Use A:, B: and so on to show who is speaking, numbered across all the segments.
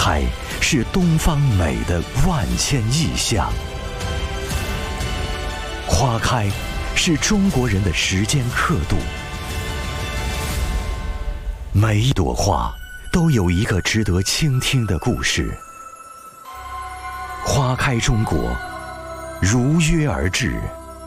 A: 开是东方美的万千意象，花开是中国人的时间刻度。每一朵花都有一个值得倾听的故事。花开中国，如约而至。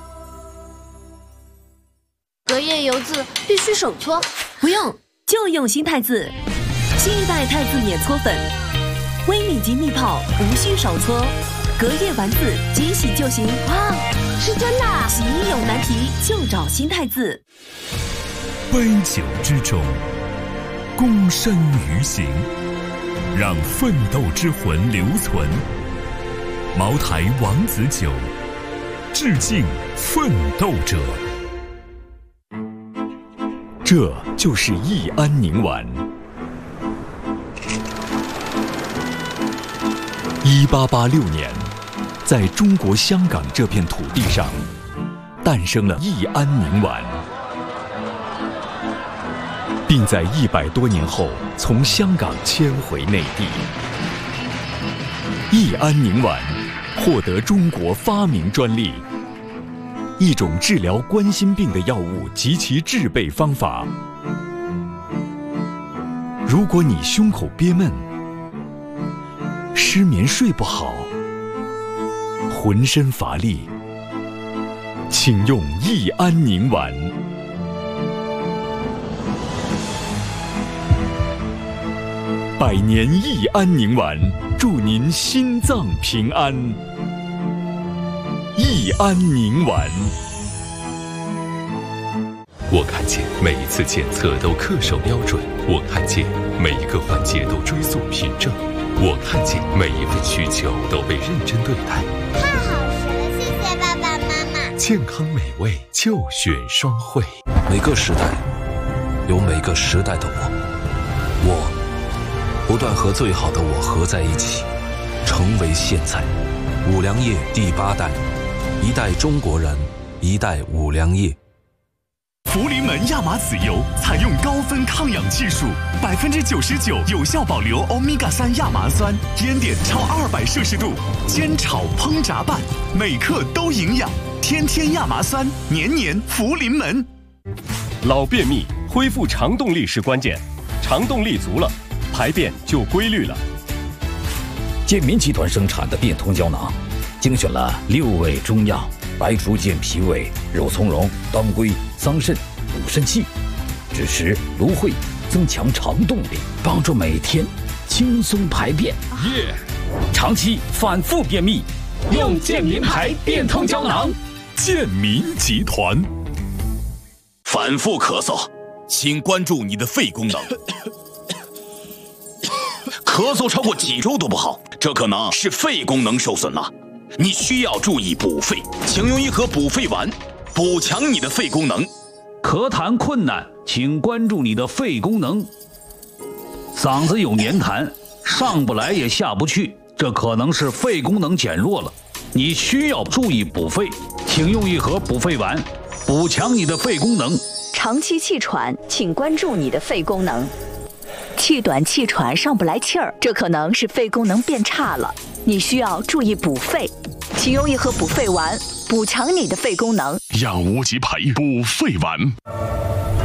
B: 隔夜油渍必须手搓，
C: 不用，就用新太字。新一代太字免搓粉，微米级密泡，无需手搓，隔夜完字即洗就行。
B: 哇，是真的啊！
C: 洗衣有难题就找新太字。
D: 杯酒之中，躬身于行，让奋斗之魂留存。茅台王子酒，致敬奋斗者。
A: 这就是益安宁丸。1886年，在中国香港这片土地上，诞生了益安宁丸，并在100多年后从香港迁回内地。益安宁丸获得中国发明专利，一种治疗冠心病的药物及其制备方法。如果你胸口憋闷、失眠睡不好、浑身乏力，请用益安宁丸。100年益安宁丸，祝您心脏平安。益安宁丸。
E: 我看见每一次检测都恪守标准，我看见每一个环节都追溯凭证，我看见每一份需求都被认真对待。
F: 太好吃了，谢谢爸爸妈妈。
E: 健康美味就选双汇。
G: 每个时代有每个时代的我不断和最好的我合在一起，成为现在。五粮液第8代，一代中国人，一代五粮液。
D: 福临门亚麻籽油采用高分抗氧技术，99%有效保留欧米伽3亚麻酸，烟点超200摄氏度，煎炒烹炸拌，每克都营养，天天亚麻酸，年年福临门。
H: 老便秘，恢复肠动力是关键，肠动力足了，排便就规律了。
I: 健民集团生产的变通胶囊，精选了6味中药，白术健脾胃、肉苁蓉、当归、桑葚、补肾气，支持芦荟，增强肠动力，帮助每天轻松排便。长期反复便秘，用健民牌变通胶囊。
D: 健民集团。
J: 反复咳嗽，请关注你的肺功能。咳嗽超过几周都不好，这可能是肺功能受损了。你需要注意补肺，请用一盒补肺丸，补强你的肺功能。
I: 咳痰困难，请关注你的肺功能。嗓子有黏痰，上不来也下不去，这可能是肺功能减弱了。你需要注意补肺，请用一盒补肺丸，补强你的肺功能。
K: 长期气喘，请关注你的肺功能。气短气喘上不来气儿，这可能是肺功能变差了，你需要注意补肺，请用一盒补肺丸，补强你的肺功能。
D: 养无极牌补肺丸。